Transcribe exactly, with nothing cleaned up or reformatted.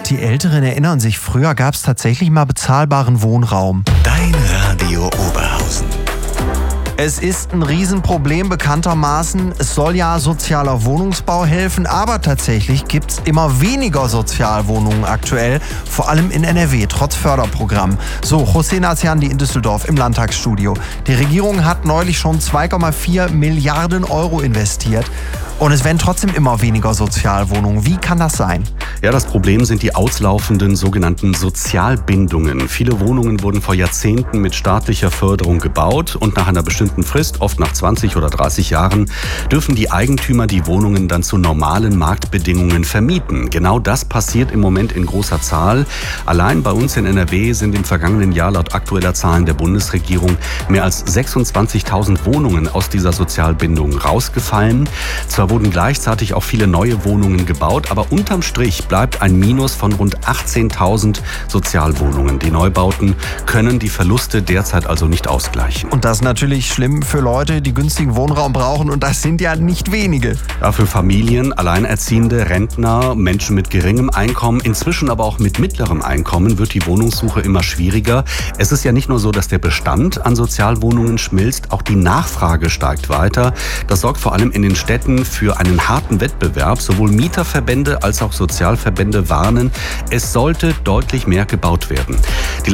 Die Älteren erinnern sich, früher gab es tatsächlich mal bezahlbaren Wohnraum. Dein Radio Oberhausen. Es ist ein Riesenproblem bekanntermaßen. Es soll ja sozialer Wohnungsbau helfen, aber tatsächlich gibt es immer weniger Sozialwohnungen aktuell, vor allem in N R W, trotz Förderprogramm. So, José Naziandi in Düsseldorf im Landtagsstudio. Die Regierung hat neulich schon zwei Komma vier Milliarden Euro investiert. Und es werden trotzdem immer weniger Sozialwohnungen. Wie kann das sein? Ja, das Problem sind die auslaufenden sogenannten Sozialbindungen. Viele Wohnungen wurden vor Jahrzehnten mit staatlicher Förderung gebaut und nach einer bestimmten Frist, oft nach zwanzig oder dreißig Jahren, dürfen die Eigentümer die Wohnungen dann zu normalen Marktbedingungen vermieten. Genau das passiert im Moment in großer Zahl. Allein bei uns in N R W sind im vergangenen Jahr laut aktueller Zahlen der Bundesregierung mehr als sechsundzwanzigtausend Wohnungen aus dieser Sozialbindung rausgefallen. Zwar wurden gleichzeitig auch viele neue Wohnungen gebaut, aber unterm Strich bleibt ein Minus von rund achtzehntausend Sozialwohnungen. Die Neubauten können die Verluste derzeit also nicht ausgleichen. Und das ist natürlich schlimm für Leute, die günstigen Wohnraum brauchen, und das sind ja nicht wenige. Ja, für Familien, Alleinerziehende, Rentner, Menschen mit geringem Einkommen, inzwischen aber auch mit mittlerem Einkommen wird die Wohnungssuche immer schwieriger. Es ist ja nicht nur so, dass der Bestand an Sozialwohnungen schmilzt, auch die Nachfrage steigt weiter. Das sorgt vor allem in den Städten für einen harten Wettbewerb. Sowohl Mieterverbände als auch Sozialverbände warnen, es sollte deutlich mehr gebaut werden. Die